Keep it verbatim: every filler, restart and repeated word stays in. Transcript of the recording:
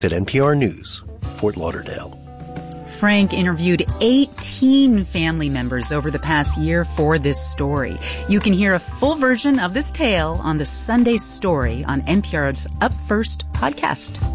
At N P R News, Fort Lauderdale. Frank interviewed eighteen family members over the past year for this story. You can hear a full version of this tale on the Sunday Story on N P R's Up First podcast.